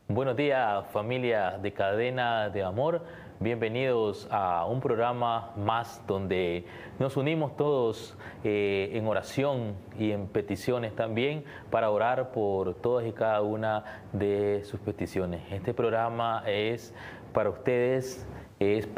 Buenos días, familia de Cadena de Amor. Bienvenidos a un programa más donde nos unimos todos en oración y en peticiones también para orar por todas y cada una de sus peticiones. Este programa es para ustedes, es